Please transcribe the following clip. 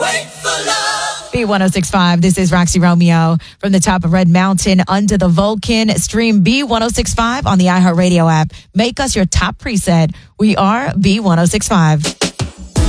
B1065. This is Roxy Romeo from the top of Red Mountain under the Vulcan. Stream B1065 on the iHeartRadio app. Make us your top preset. We are B1065.